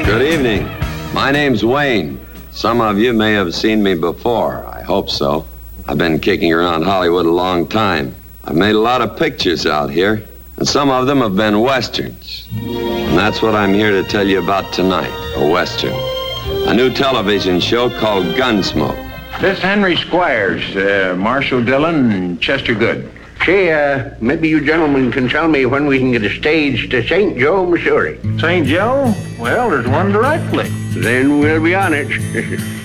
Good evening. My name's Wayne. Some of you may have seen me before. I hope so. I've been kicking around Hollywood a long time. I've made a lot of pictures out here, and some of them have been westerns. And that's what I'm here to tell you about tonight, a western. A new television show called Gunsmoke. This is Henry Squires, Marshall Dillon, and Chester Good. Say, maybe you gentlemen can tell me when we can get a stage to St. Joe, Missouri. St. Joe? Well, there's one directly. Then we'll be on it.